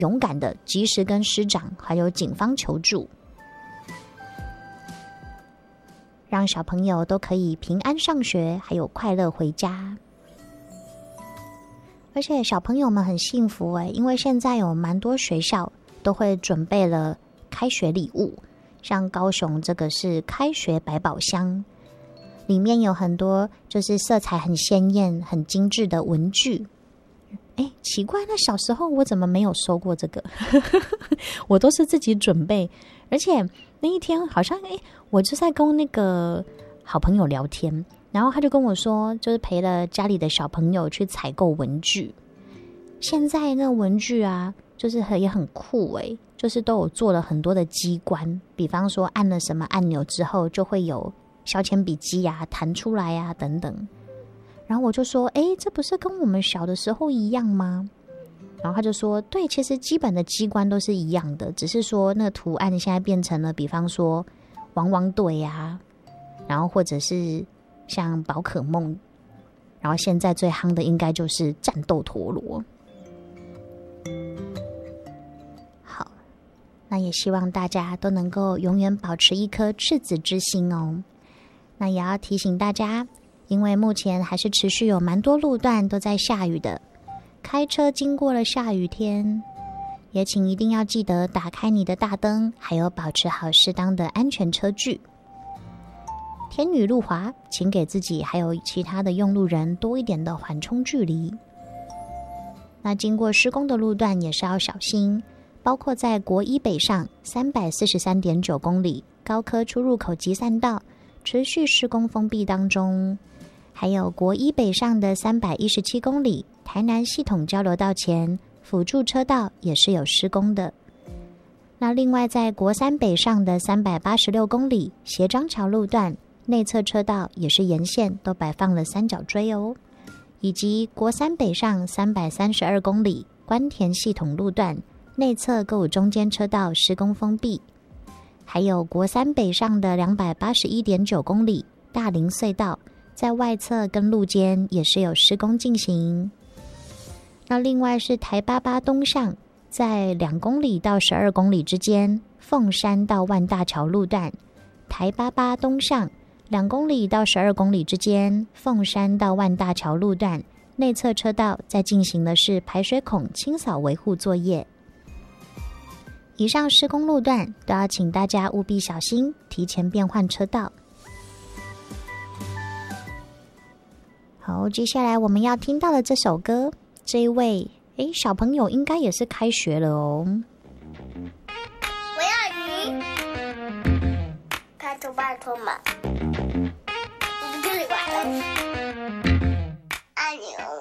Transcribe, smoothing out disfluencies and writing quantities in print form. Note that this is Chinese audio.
勇敢的及时跟师长还有警方求助，让小朋友都可以平安上学，还有快乐回家。而且小朋友们很幸福因为现在有蛮多学校都会准备了开学礼物，像高雄这个是开学百宝箱，里面有很多就是色彩很鲜艳很精致的文具。奇怪，那小时候我怎么没有收过这个我都是自己准备。而且那一天好像我就在跟那个好朋友聊天，然后他就跟我说就是陪了家里的小朋友去采购文具。现在那文具啊就是也很酷就是都有做了很多的机关，比方说按了什么按钮之后就会有削铅笔机啊弹出来啊等等。然后我就说这不是跟我们小的时候一样吗？然后他就说对，其实基本的机关都是一样的，只是说那个图案现在变成了比方说汪汪队啊，然后或者是像宝可梦，然后现在最夯的应该就是战斗陀螺。好，那也希望大家都能够永远保持一颗赤子之心哦。那也要提醒大家，因为目前还是持续有蛮多路段都在下雨的，开车经过了下雨天，也请一定要记得打开你的大灯，还有保持好适当的安全车距。天雨路滑，请给自己还有其他的用路人多一点的缓冲距离。那经过施工的路段也是要小心，包括在国一北上 343.9 公里高科出入口集散道持续施工封闭当中，还有国一北上的317公里台南系统交流道前辅助车道也是有施工的。那另外在国三北上的386公里斜张桥路段内侧车道也是沿线都摆放了三角锥哦，以及国三北上332公里关田系统路段内侧购物中间车道施工封闭，还有国三北上的281.9公里大林隧道在外侧跟路肩也是有施工进行。那另外是台88东向在2公里到12公里之间凤山到万大桥路段，台88东向2公里到12公里之间凤山到万大桥路段内侧车道在进行的是排水孔清扫维护作业。以上施工路段都要请大家务必小心，提前变换车道。好，接下来我们要听到的这首歌，这一位小朋友应该也是开学了哦。 我要鱼，拜托嘛，我不跟你玩了。爱你哦。